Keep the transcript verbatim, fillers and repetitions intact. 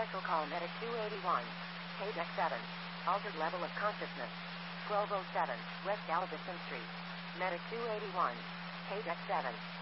Special call Medic two eighty-one. K-Deck seven. Altered level of consciousness. twelve oh seven, West Galveston Street. Medic two eighty-one. K-Deck seven.